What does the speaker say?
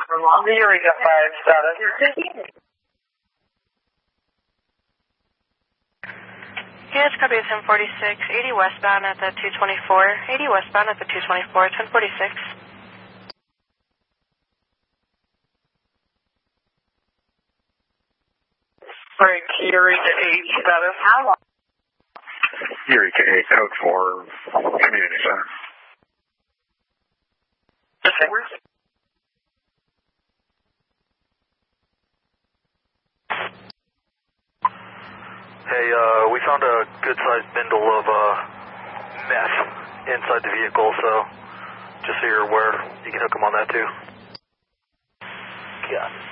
Eureka 5 status. Yes, copy 1046. 80 westbound at the 224. 80 westbound at the 224, 1046. Break, Eureka 8 status. How long? Eureka 8, code 4, community center. Hey, we found a good-sized bundle of meth inside the vehicle, so just so you're aware, you can hook them on that too. Yeah.